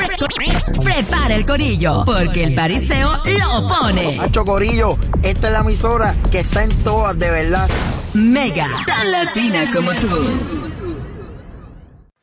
Prepara el corillo, porque el pariseo lo pone. Hacho Corillo, esta es la emisora que está en todas, de verdad. Mega, tan latina como tú.